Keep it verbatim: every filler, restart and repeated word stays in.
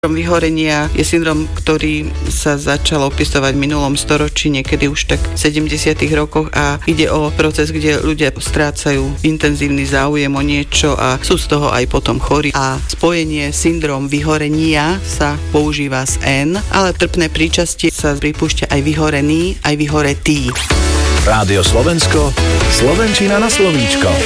Syndrom vyhorenia je syndrom, ktorý sa začal opisovať v minulom storočí, niekedy už tak v sedemdesiatych rokoch, a ide o proces, kde ľudia strácajú intenzívny záujem o niečo a sú z toho aj potom chorí. A spojenie syndrom vyhorenia sa používa z N, ale trpné príčastie sa pripúšťa aj vyhorený, aj vyhoretý. Rádio Slovensko, slovenčina na slovíčko.